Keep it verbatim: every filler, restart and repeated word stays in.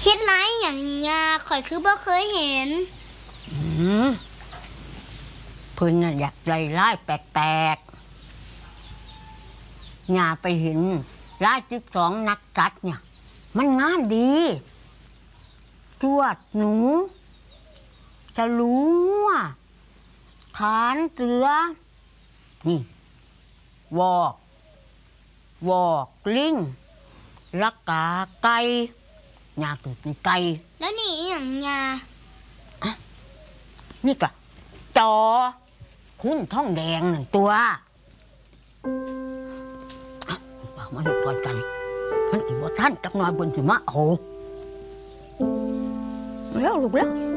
เฮ็ดไรอย่างนี้ยาข่อยคือบ่เคยเห็นอืมเพิ่นน่ะอยากไล่ไล่แปลกๆยาไปเห็นไล่สิบสองนักจัดเนี่ยมันงามดีจวดหนูจะรู้งัวขานเสือนี่วอกวอกลิงลักกาไก่ยาเกิดมีไก่แล้วนี่อย่างยานี่กะจอคุณท้องแดงหนึ่งตัวปากมาให้ปล่อยกันมันถือว่าท่านจักหน่อยบนสิมะโอ้แล้วลูกแล้ว